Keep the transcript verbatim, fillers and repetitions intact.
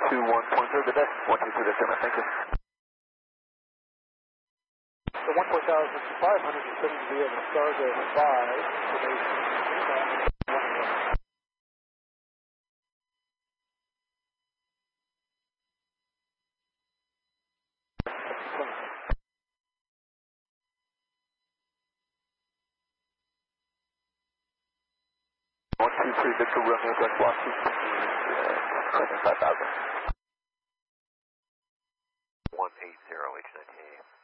two one point zero, good day. one two two, that's thank you. The one four thousand five hundred is going to be able to start at five. one two three, Victor Romeo, Jack Washington, uh, five thousand. one eight zero, H nineteen.